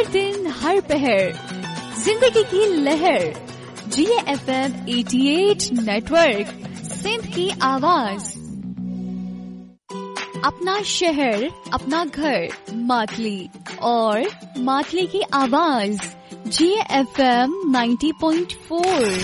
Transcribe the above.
हर दिन हर पहर जिंदगी की लहर, जिए FM 88 नेटवर्क, सिंध की आवाज। अपना शहर, अपना घर, मातली और मातली की आवाज, जिए FM 90.4।